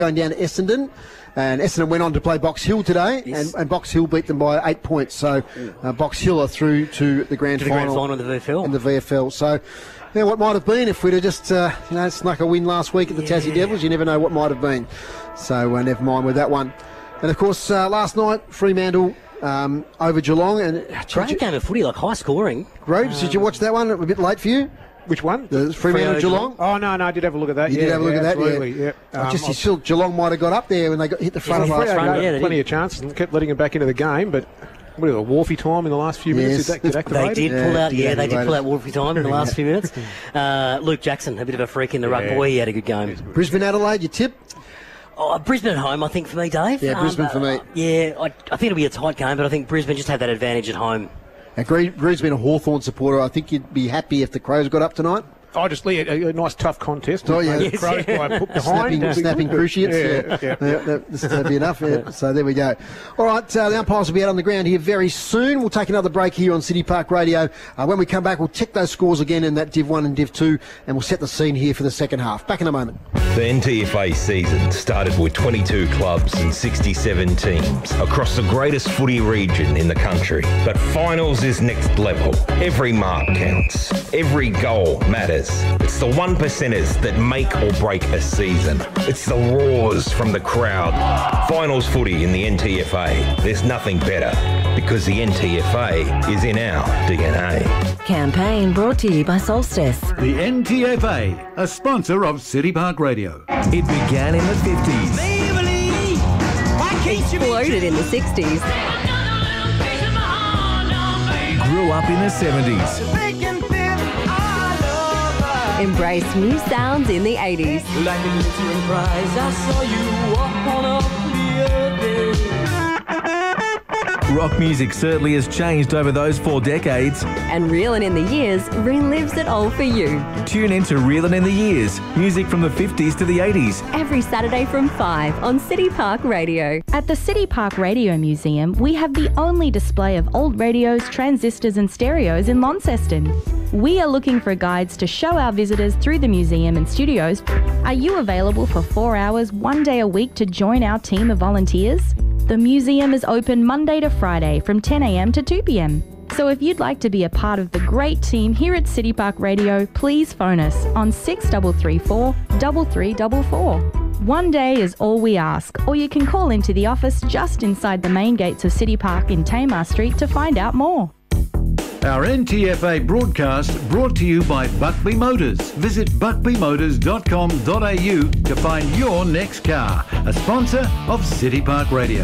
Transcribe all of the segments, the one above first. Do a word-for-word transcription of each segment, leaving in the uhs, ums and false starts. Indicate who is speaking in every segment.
Speaker 1: going down to Essendon. And Essendon went on to play Box Hill today,
Speaker 2: Yes.
Speaker 1: and, and Box Hill beat them by eight points. So uh, Box Hill are through to the grand
Speaker 2: To the
Speaker 1: final.
Speaker 2: grand final of the V F L.
Speaker 1: In the V F L. So, yeah, what might have been if we'd have just, uh, you know, snuck a win last week at the
Speaker 2: Yeah.
Speaker 1: Tassie Devils, you never know what might have been. So, uh, never mind with that one. And of course, uh, last night, Fremantle um, over Geelong. And
Speaker 2: Great game of footy, like high scoring.
Speaker 1: Groves, did you watch that one? A bit late for you?
Speaker 3: Which one?
Speaker 1: The Fremantle
Speaker 2: Freo
Speaker 1: Geelong.
Speaker 3: Oh, no, no, I did have a look at that.
Speaker 1: You
Speaker 3: yeah,
Speaker 1: did have a look
Speaker 3: yeah,
Speaker 1: at that,
Speaker 3: absolutely,
Speaker 1: yeah.
Speaker 3: yeah.
Speaker 1: I
Speaker 3: Um,
Speaker 1: just you still Geelong might have got up there when they got hit the front
Speaker 2: Yeah,
Speaker 1: of last
Speaker 2: Freo
Speaker 1: night.
Speaker 2: got- yeah, they
Speaker 3: plenty
Speaker 2: did.
Speaker 3: of chances and kept letting him back into the game, but what is it, Wharfie time in the last few minutes?
Speaker 1: Yes.
Speaker 3: Did that get
Speaker 1: They
Speaker 3: activated?
Speaker 2: They did
Speaker 1: Yeah,
Speaker 2: pull out, yeah, they did
Speaker 1: deactivated.
Speaker 2: pull out Wolfie time in the last few minutes. Uh, Luke Jackson, a bit of a freak in the ruck.
Speaker 3: Yeah.
Speaker 2: Boy, he had a good game.
Speaker 1: Brisbane Adelaide, your tip?
Speaker 2: Oh, Brisbane at home, I think, for me, Dave.
Speaker 1: Yeah, Brisbane for me.
Speaker 2: uh, Yeah, I, I think it'll be a tight game, but I think Brisbane just have that advantage at home.
Speaker 1: Now, Greg, Greg's been a Hawthorn supporter. I think you'd be happy if the Crows got up tonight.
Speaker 3: Oh, just a, a, a nice tough contest.
Speaker 1: Oh, yeah.
Speaker 3: The
Speaker 1: Yes,
Speaker 3: Crows
Speaker 2: yeah.
Speaker 3: by a put behind.
Speaker 1: Snapping,
Speaker 3: would be
Speaker 1: snapping
Speaker 3: good.
Speaker 1: cruciates.
Speaker 3: Yeah, yeah.
Speaker 1: Yeah, that, this would be enough. Yeah. So there we go. All right, uh, the umpires will be out on the ground here very soon. We'll take another break here on City Park Radio. Uh, when we come back, we'll check those scores again in that Div one and Div two, and we'll set the scene here for the second half. Back in a moment.
Speaker 4: The N T F A season started with twenty-two clubs and sixty-seven teams across the greatest footy region in the country. But finals is next level. Every mark counts. Every goal matters. It's the one percenters that make or break a season. It's the roars from the crowd. Finals footy in the N T F A. There's nothing better because the N T F A is in our D N A.
Speaker 5: Campaign brought to you by Solstice.
Speaker 6: The N T F A, a sponsor of City Park Radio.
Speaker 7: It began in the fifties.
Speaker 5: Exploded in the sixties.
Speaker 7: Grew up in the seventies.
Speaker 5: Embraced new sounds in the eighties.
Speaker 8: Like a glittering prize, I saw you walk on up the other day.
Speaker 7: Rock music certainly has changed over those four decades.
Speaker 5: And Reelin' in the Years relives it all for you.
Speaker 7: Tune in to Reelin' in the Years, music from the fifties to the eighties.
Speaker 5: Every Saturday from five on City Park Radio.
Speaker 9: At the City Park Radio Museum, we have the only display of old radios, transistors and stereos in Launceston. We are looking for guides to show our visitors through the museum and studios. Are you available for four hours, one day a week to join our team of volunteers? The museum is open Monday to Friday from ten a m to two p m. So if you'd like to be a part of the great team here at City Park Radio, please phone us on six three three four, three three four four. One day is all we ask, or you can call into the office just inside the main gates of City Park in Tamar Street to find out more.
Speaker 6: Our N T F A broadcast brought to you by Buckley Motors. Visit buckley motors dot com dot a u to find your next car. A sponsor of City Park Radio.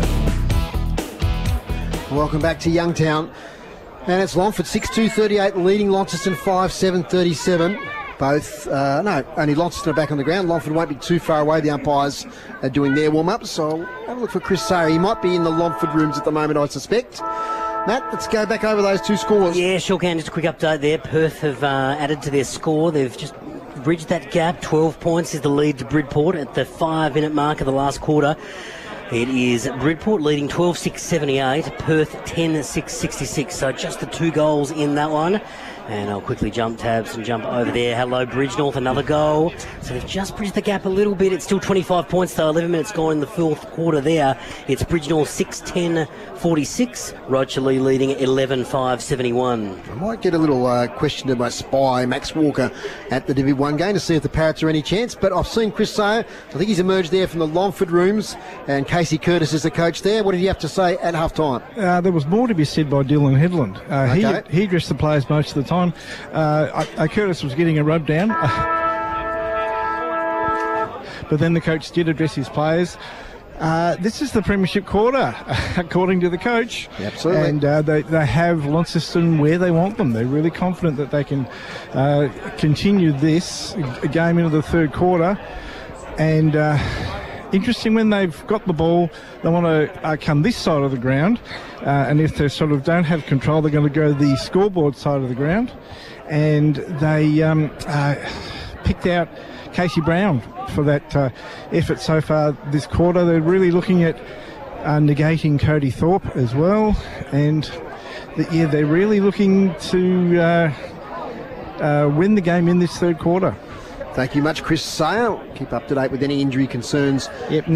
Speaker 1: Welcome back to Youngtown. And it's Longford six two thirty-eight leading Launceston five seven thirty-seven. Both, uh, no, only Launceston are back on the ground. Longford won't be too far away. The umpires are doing their warm-ups. So I'll have a look for Chris Sayer. He might be in the Longford rooms at the moment, I suspect. Matt, let's go back over those two scores.
Speaker 2: Yeah, sure can. Just a quick update there. Perth have uh, added to their score. They've just bridged that gap. twelve points is the lead to Bridport at the five-minute mark of the last quarter. It is Bridport leading twelve six seventy-eight, Perth ten six sixty-six. So just the two goals in that one. And I'll quickly jump tabs and jump over there. Hello, Bridgenorth, another goal. So they've just bridged the gap a little bit. It's still twenty-five points, though. eleven minutes gone in the fourth quarter there. It's Bridgenorth six ten forty-six. Rocherley leading eleven five seventy-one.
Speaker 1: I might get a little uh, question to my spy, Max Walker, at the Div one game to see if the Parrots are any chance. But I've seen Chris Sayer. I think he's emerged there from the Longford rooms. And Casey Curtis is the coach there. What did he have to say at half-time?
Speaker 10: Uh, there was more to be said by Dylan Headland. Uh,
Speaker 1: Okay.
Speaker 10: he, he addressed the players most of the time. Uh, I, I, Curtis was getting a rub down. But then the coach did address his players. Uh, this is the premiership quarter, according to the coach.
Speaker 1: Absolutely.
Speaker 10: And uh, they, they have Launceston where they want them. They're really confident that they can uh, continue this game into the third quarter. And uh, interesting, when they've got the ball, they want to uh, come this side of the ground. Uh, and if they sort of don't have control, they're going to go the scoreboard side of the ground. And they um, uh, picked out Casey Brown for that uh, effort so far this quarter. They're really looking at uh, negating Cody Thorpe as well. And the, yeah, they're really looking to uh, uh, win the game in this third quarter.
Speaker 1: Thank you much, Chris Sayer. Keep up to date with any injury concerns.
Speaker 10: Yep.